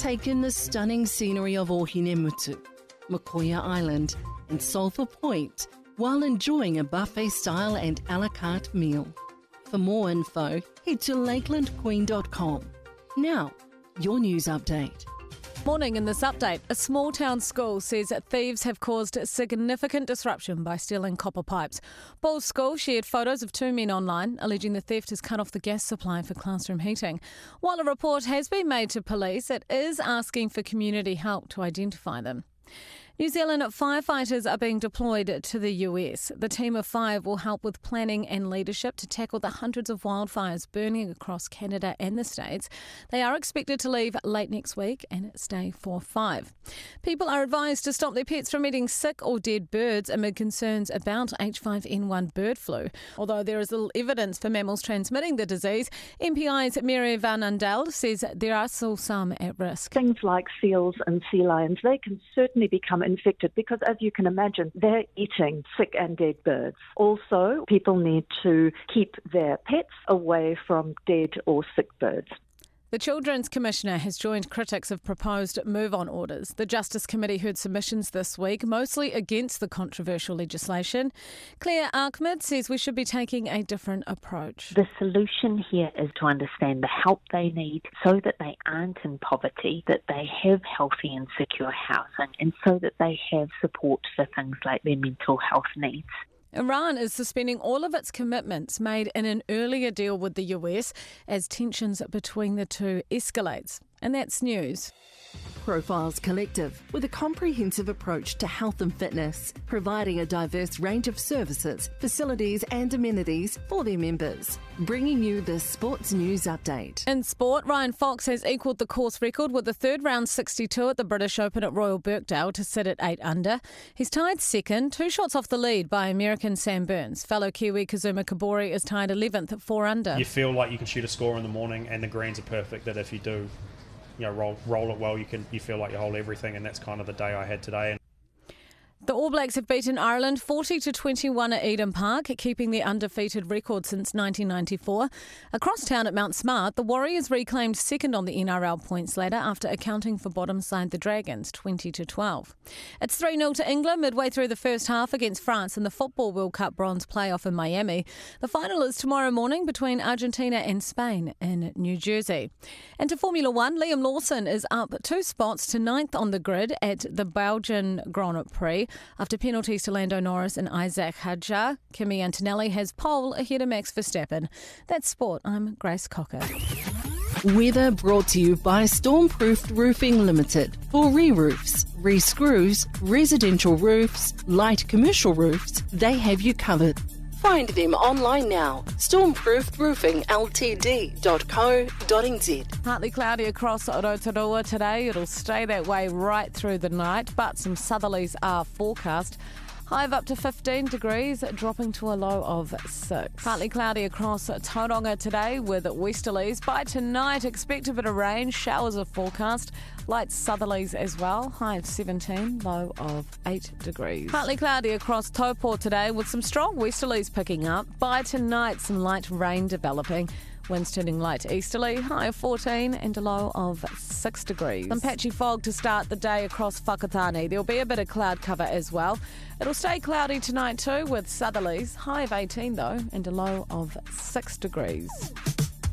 Take in the stunning scenery of Ohinemutu, Makoia Island and Sulphur Point while enjoying a buffet-style and a la carte meal. For more info, head to lakelandqueen.com. Now, your news update. Morning in this update. A small town school says thieves have caused significant disruption by stealing copper pipes. Bulls School shared photos of two men online, alleging the theft has cut off the gas supply for classroom heating. While a report has been made to police, it is asking for community help to identify them. New Zealand firefighters are being deployed to the US. The team of 5 will help with planning and leadership to tackle the hundreds of wildfires burning across Canada and the States. They are expected to leave late next week and stay for 5. People are advised to stop their pets from eating sick or dead birds amid concerns about H5N1 bird flu. Although there is little evidence for mammals transmitting the disease, MPI's Mary Van Andel says there are still some at risk. Things like seals and sea lions, they can certainly become infected because, as you can imagine, they're eating sick and dead birds. Also, people need to keep their pets away from dead or sick birds. The Children's Commissioner has joined critics of proposed move-on orders. The Justice Committee heard submissions this week, mostly against the controversial legislation. Claire Ahmed says we should be taking a different approach. The solution here is to understand the help they need so that they aren't in poverty, that they have healthy and secure housing, and so that they have support for things like their mental health needs. Iran is suspending all of its commitments made in an earlier deal with the US as tensions between the two escalates. And that's news. Profiles Collective, with a comprehensive approach to health and fitness, providing a diverse range of services, facilities and amenities for their members. Bringing you the Sports News Update. In sport, Ryan Fox has equalled the course record with the third round 62 at the British Open at Royal Birkdale to sit at 8 under. He's tied second, 2 shots off the lead by American Sam Burns. Fellow Kiwi Kazuma Kabori is tied 11th at 4 under. You feel like you can shoot a score in the morning and the greens are perfect, that if you do roll it well, you feel like you hold everything, and that's kind of the day I had today. The All Blacks have beaten Ireland 40-21 at Eden Park, keeping their undefeated record since 1994. Across town at Mount Smart, the Warriors reclaimed second on the NRL points ladder after accounting for bottom side the Dragons 20-12. It's 3-0 to England midway through the first half against France in the Football World Cup bronze playoff in Miami. The final is tomorrow morning between Argentina and Spain in New Jersey. And to Formula One, Liam Lawson is up 2 spots to 9th on the grid at the Belgian Grand Prix. After penalties to Lando Norris and Isaac Hadjar, Kimi Antonelli has pole ahead of Max Verstappen. That's sport. I'm Grace Cocker. Weather brought to you by Stormproofed Roofing Limited. For re-roofs, re-screws, residential roofs, light commercial roofs, they have you covered. Find them online now. stormproofedroofingltd.co.nz. Partly cloudy across Rotorua today. It'll stay that way right through the night, but some southerlies are forecast. High of up to 15 degrees, dropping to a low of 6. Partly cloudy across Tauranga today with westerlies. By tonight, expect a bit of rain. Showers are forecast. Light southerlies as well. High of 17, low of 8 degrees. Partly cloudy across Taupō today with some strong westerlies picking up. By tonight, some light rain developing. Winds turning light easterly, high of 14 and a low of 6 degrees. Some patchy fog to start the day across Whakatane. There'll be a bit of cloud cover as well. It'll stay cloudy tonight too with southerlies, high of 18 though and a low of 6 degrees.